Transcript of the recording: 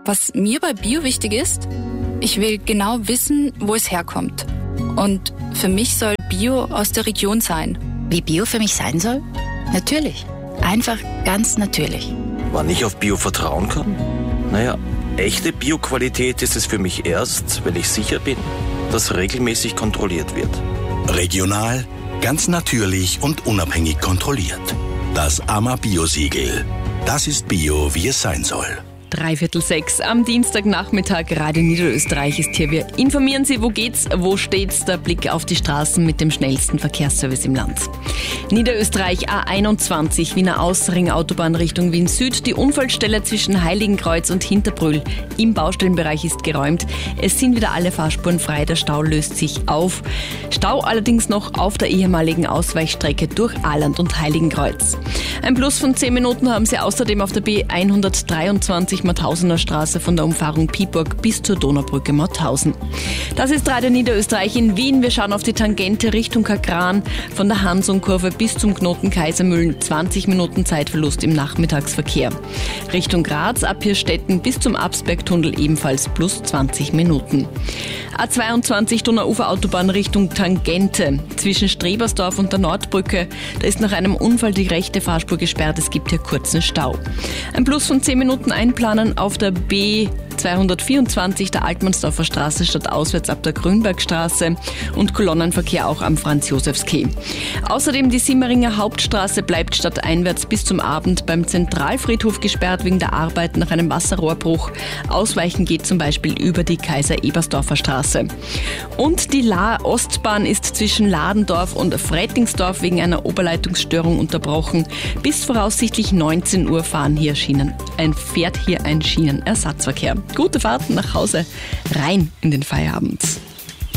Was mir bei Bio wichtig ist, ich will genau wissen, wo es herkommt. Und für mich soll Bio aus der Region sein. Wie Bio für mich sein soll? Natürlich. Einfach ganz natürlich. Wann ich auf Bio vertrauen kann? Naja, echte Bio-Qualität ist es für mich erst, wenn ich sicher bin, dass regelmäßig kontrolliert wird. Regional, ganz natürlich und unabhängig kontrolliert. Das AMA Bio-Siegel. Das ist Bio, wie es sein soll. 5:45 am Dienstagnachmittag. Radio Niederösterreich ist hier. Wir informieren Sie, wo geht's, wo steht's. Der Blick auf die Straßen mit dem schnellsten Verkehrsservice im Land. Niederösterreich A21, Wiener Ausring-Autobahn Richtung Wien Süd. Die Unfallstelle zwischen Heiligenkreuz und Hinterbrühl im Baustellenbereich ist geräumt. Es sind wieder alle Fahrspuren frei. Der Stau löst sich auf. Stau allerdings noch auf der ehemaligen Ausweichstrecke durch Ahland und Heiligenkreuz. Ein Plus von 10 Minuten haben Sie außerdem auf der B123 Mauthausener Straße von der Umfahrung Piburg bis zur Donaubrücke Mauthausen. Das ist Radio Niederösterreich in Wien. Wir schauen auf die Tangente Richtung Kakran von der Hansung-Kurve bis zum Knoten Kaisermühlen. 20 Minuten Zeitverlust im Nachmittagsverkehr. Richtung Graz ab Hirstetten bis zum Absbergtunnel ebenfalls plus 20 Minuten. A22 Donauuferautobahn Richtung Tangente. Zwischen Strebersdorf und der Nordbrücke. Da ist nach einem Unfall die rechte Fahrspur gesperrt. Es gibt hier kurzen Stau. Ein Plus von 10 Minuten einplanen auf der B224 der Altmannsdorfer Straße statt auswärts ab der Grünbergstraße und Kolonnenverkehr auch am Franz-Josefs-Quai. Außerdem die Simmeringer Hauptstraße bleibt stadteinwärts bis zum Abend beim Zentralfriedhof gesperrt wegen der Arbeit nach einem Wasserrohrbruch. Ausweichen geht zum Beispiel über die Kaiser-Ebersdorfer Straße. Und die Lahr-Ostbahn ist zwischen Ladendorf und Frättingsdorf wegen einer Oberleitungsstörung unterbrochen. Bis voraussichtlich 19 Uhr fährt hier ein Schienenersatzverkehr. Gute Fahrt nach Hause, rein in den Feierabend.